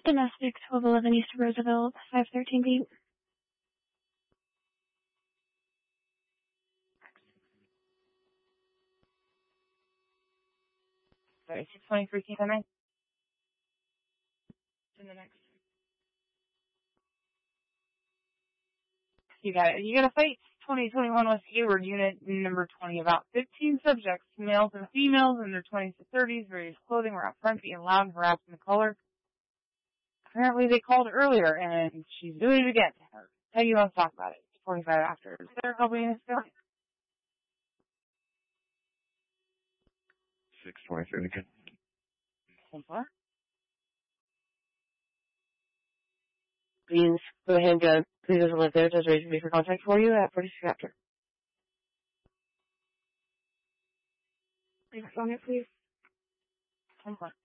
Domestic 1211 East Roosevelt, 513 Pete. Sorry, 623, can you come in? In the next. You got it. You got a fight 2021 West Hayward, unit number 20. About 15 subjects, males and females in their 20s to 30s, various clothing, were out front being loud and harassing the caller. Apparently they called earlier, and she's doing it again. Tell you wants to talk about it. 45 after. Is there helping us go? 623 again. So far? Beans, go ahead and go. Please doesn't live there. Does raise me for contact for you at 46 after. Thanks on it, please. So far.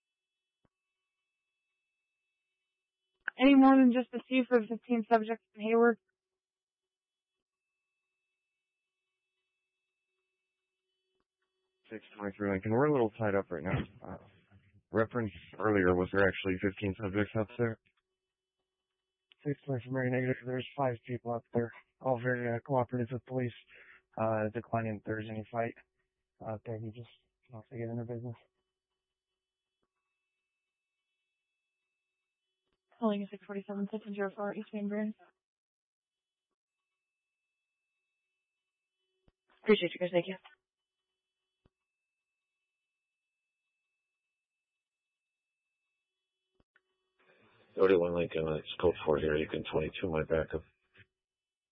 Any more than just a few for the 15 subjects in Hayward? Lincoln. We're a little tied up right now. Reference earlier, was there actually 15 subjects up there? 623 very negative. There's 5 people up there, all very cooperative with police. Declining if there's any fight out there. He just wants to get in their business. Calling a 647 604 East Main Bridge. Appreciate you guys. Thank you. 31 Lincoln, it's code 4 here. You can 22 my backup.